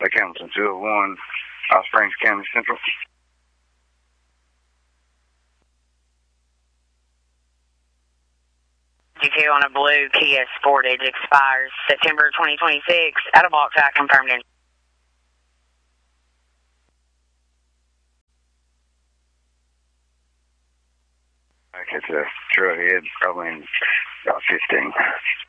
Lake Hamilton 201, Hot Springs County Central. GQ on a blue Kia Sportage expires September 2026. Out of block track confirmed in. I catch a trailhead probably in about 15.